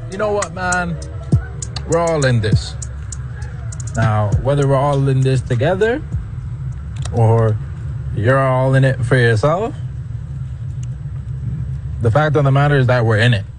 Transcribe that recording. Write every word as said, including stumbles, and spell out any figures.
you know what, man? We're all in this. Now, whether we're all in this together or you're all in it for yourself, the fact of the matter is that we're in it.